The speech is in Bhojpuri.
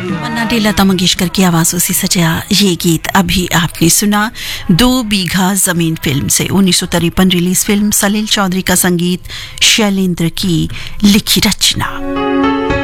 मन्ना डे लता मंगेशकर की आवाजों से सजा ये गीत अभी आपने सुना 2 बीघा जमीन फिल्म से। 1953 रिलीज फिल्म, सलील चौधरी का संगीत, शैलेंद्र की लिखी रचना।